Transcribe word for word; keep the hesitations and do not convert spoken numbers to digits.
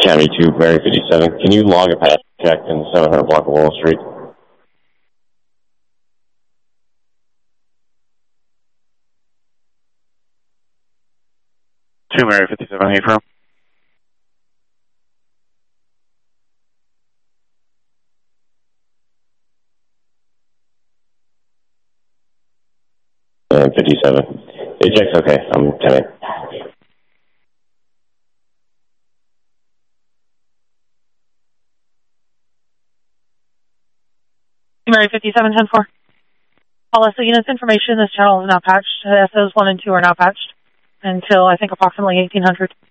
County two, Mary fifty-seven. Can you log a pass check in the seven hundred block of Wall Street? two, Mary fifty-seven, hey, from? Uh, fifty-seven. Ajax, okay, I'm ten. Mary fifty-seven, ten four. All S O units information, this channel is now patched. S Os one and two are now patched until I think approximately eighteen hundred.